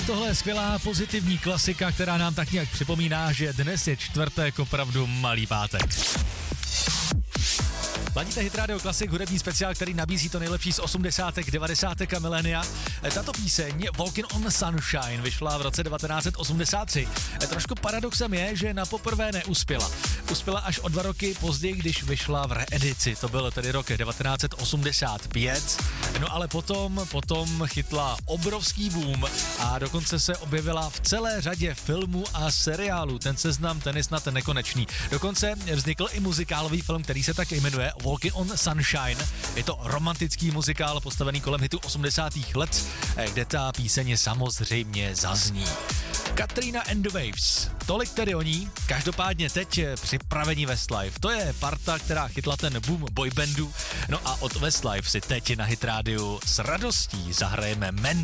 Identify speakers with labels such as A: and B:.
A: Tak tohle je skvělá pozitivní klasika, která nám tak nějak připomíná, že dnes je čtvrtek, opravdu malý pátek. Ladíte Hit Radio Classic, hudební speciál, který nabízí to nejlepší z 80., 90. a milénia. Tato píseň Walking on Sunshine vyšla v roce 1983. Trošku paradoxem je, že na poprvé neuspěla. Uspěla až o 2 roky později, když vyšla v reedici. To byl tedy rok 1985. No ale potom chytla obrovský boom a dokonce se objevila v celé řadě filmů a seriálů. Ten seznam ten je snad nekonečný. Dokonce vznikl i muzikálový film, který se tak jmenuje Walking on Sunshine. Je to romantický muzikál postavený kolem hitu 80. let, kde ta píseň samozřejmě zazní. Katrina and the Waves. Tolik tedy o ní. Každopádně teď připravení Westlife. To je parta, která chytla ten boom boybandu. No a od Westlife si teď na Hit Radio s radostí zahrajeme